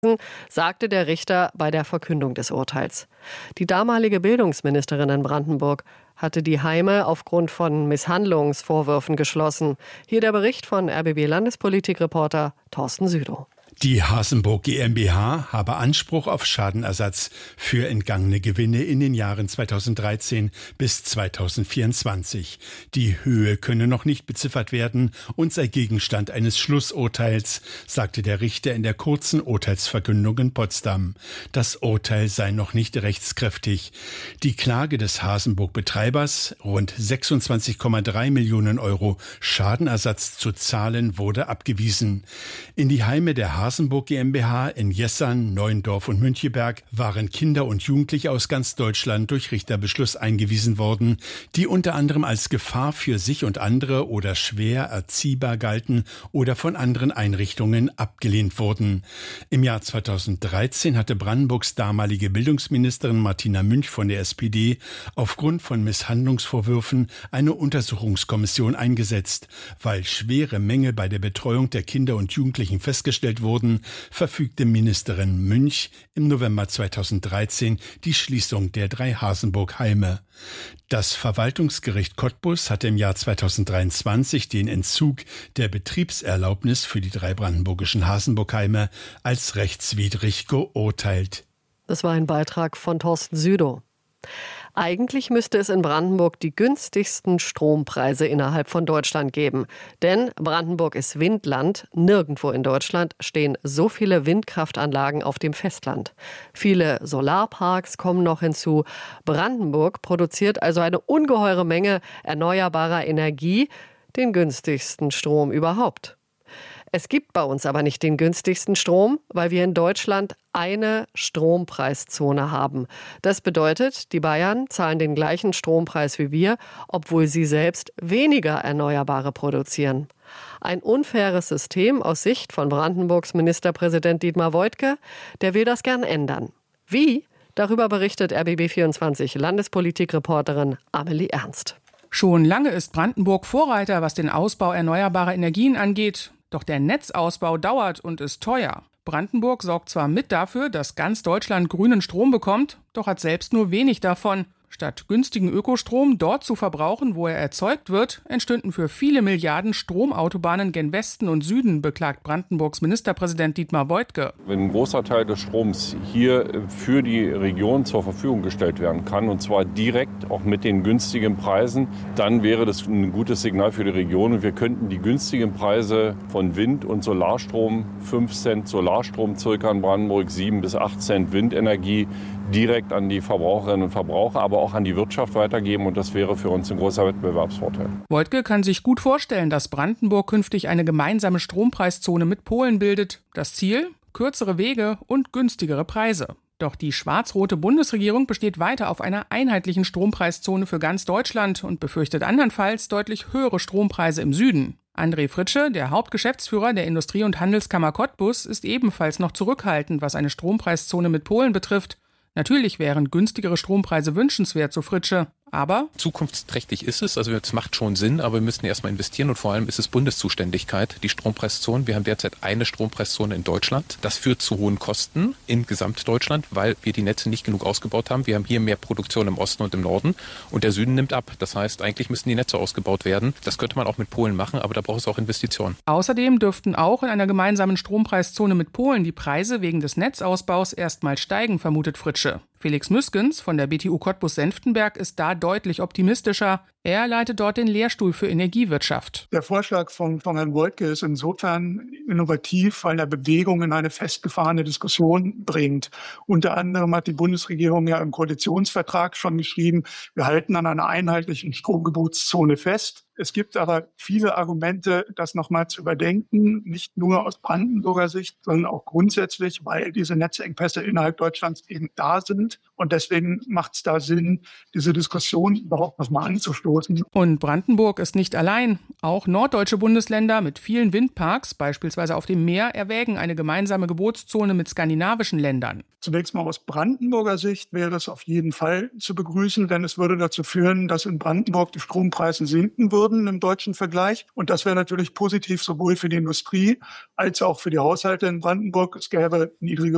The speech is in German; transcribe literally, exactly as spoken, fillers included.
sagte der Richter bei der Verkündung des Urteils. Die damalige Bildungsministerin in Brandenburg hatte die Heime aufgrund von Misshandlungsvorwürfen geschlossen. Hier der Bericht von R B B-Landespolitikreporter Thorsten Südow. Die Hasenburg GmbH habe Anspruch auf Schadenersatz für entgangene Gewinne in den Jahren zweitausenddreizehn bis zweitausendvierundzwanzig. Die Höhe könne noch nicht beziffert werden und sei Gegenstand eines Schlussurteils, sagte der Richter in der kurzen Urteilsverkündung in Potsdam. Das Urteil sei noch nicht rechtskräftig. Die Klage des Hasenburg-Betreibers, rund sechsundzwanzig Komma drei Millionen Euro Schadenersatz zu zahlen, wurde abgewiesen. In die Heime der Hasenburg Hasenburg GmbH in Jessern, Neuendorf und Müncheberg waren Kinder und Jugendliche aus ganz Deutschland durch Richterbeschluss eingewiesen worden, die unter anderem als Gefahr für sich und andere oder schwer erziehbar galten oder von anderen Einrichtungen abgelehnt wurden. Im Jahr zweitausenddreizehn hatte Brandenburgs damalige Bildungsministerin Martina Münch von der S P D aufgrund von Misshandlungsvorwürfen eine Untersuchungskommission eingesetzt. Weil schwere Mängel bei der Betreuung der Kinder und Jugendlichen festgestellt wurden, verfügte Ministerin Münch im November zweitausenddreizehn die Schließung der drei Hasenburg-Heime. Das Verwaltungsgericht Cottbus hatte im Jahr zweitausenddreiundzwanzig den Entzug der Betriebserlaubnis für die drei brandenburgischen Hasenburg-Heime als rechtswidrig geurteilt. Das war ein Beitrag von Thorsten Südow. Eigentlich müsste es in Brandenburg die günstigsten Strompreise innerhalb von Deutschland geben. Denn Brandenburg ist Windland. Nirgendwo in Deutschland stehen so viele Windkraftanlagen auf dem Festland. Viele Solarparks kommen noch hinzu. Brandenburg produziert also eine ungeheure Menge erneuerbarer Energie, den günstigsten Strom überhaupt. Es gibt bei uns aber nicht den günstigsten Strom, weil wir in Deutschland eine Strompreiszone haben. Das bedeutet, die Bayern zahlen den gleichen Strompreis wie wir, obwohl sie selbst weniger Erneuerbare produzieren. Ein unfaires System aus Sicht von Brandenburgs Ministerpräsident Dietmar Woidke, der will das gern ändern. Wie? Darüber berichtet R B B vierundzwanzig Landespolitikreporterin Amelie Ernst. Schon lange ist Brandenburg Vorreiter, was den Ausbau erneuerbarer Energien angeht. Doch der Netzausbau dauert und ist teuer. Brandenburg sorgt zwar mit dafür, dass ganz Deutschland grünen Strom bekommt, doch hat selbst nur wenig davon. Statt günstigen Ökostrom dort zu verbrauchen, wo er erzeugt wird, entstünden für viele Milliarden Stromautobahnen gen Westen und Süden, beklagt Brandenburgs Ministerpräsident Dietmar Woidke. Wenn ein großer Teil des Stroms hier für die Region zur Verfügung gestellt werden kann, und zwar direkt auch mit den günstigen Preisen, dann wäre das ein gutes Signal für die Region. Und wir könnten die günstigen Preise von Wind- und Solarstrom, fünf Cent Solarstrom circa in Brandenburg, sieben bis acht Cent Windenergie, direkt an die Verbraucherinnen und Verbraucher, aber auch an die Wirtschaft weitergeben. Und das wäre für uns ein großer Wettbewerbsvorteil. Woidke kann sich gut vorstellen, dass Brandenburg künftig eine gemeinsame Strompreiszone mit Polen bildet. Das Ziel? Kürzere Wege und günstigere Preise. Doch die schwarz-rote Bundesregierung besteht weiter auf einer einheitlichen Strompreiszone für ganz Deutschland und befürchtet andernfalls deutlich höhere Strompreise im Süden. André Fritsche, der Hauptgeschäftsführer der Industrie- und Handelskammer Cottbus, ist ebenfalls noch zurückhaltend, was eine Strompreiszone mit Polen betrifft. Natürlich wären günstigere Strompreise wünschenswert, so Fritsche. Aber zukunftsträchtig ist es, also es macht schon Sinn, aber wir müssen erstmal investieren und vor allem ist es Bundeszuständigkeit, die Strompreiszonen. Wir haben derzeit eine Strompreiszone in Deutschland. Das führt zu hohen Kosten in Gesamtdeutschland, weil wir die Netze nicht genug ausgebaut haben. Wir haben hier mehr Produktion im Osten und im Norden und der Süden nimmt ab. Das heißt, eigentlich müssten die Netze ausgebaut werden. Das könnte man auch mit Polen machen, aber da braucht es auch Investitionen. Außerdem dürften auch in einer gemeinsamen Strompreiszone mit Polen die Preise wegen des Netzausbaus erstmal steigen, vermutet Fritsche. Felix Müskens von der B T U Cottbus-Senftenberg ist da deutlich optimistischer. Er leitet dort den Lehrstuhl für Energiewirtschaft. Der Vorschlag von, von Herrn Woidke ist insofern innovativ, weil er Bewegung in eine festgefahrene Diskussion bringt. Unter anderem hat die Bundesregierung ja im Koalitionsvertrag schon geschrieben, wir halten an einer einheitlichen Stromgebotszone fest. Es gibt aber viele Argumente, das nochmal zu überdenken, nicht nur aus Brandenburger Sicht, sondern auch grundsätzlich, weil diese Netzengpässe innerhalb Deutschlands eben da sind. Und deswegen macht es da Sinn, diese Diskussion überhaupt nochmal anzustoßen. Und Brandenburg ist nicht allein. Auch norddeutsche Bundesländer mit vielen Windparks, beispielsweise auf dem Meer, erwägen eine gemeinsame Gebotszone mit skandinavischen Ländern. Zunächst mal aus Brandenburger Sicht wäre es auf jeden Fall zu begrüßen, denn es würde dazu führen, dass in Brandenburg die Strompreise sinken würden im deutschen Vergleich. Und das wäre natürlich positiv sowohl für die Industrie als auch für die Haushalte in Brandenburg. Es gäbe niedrige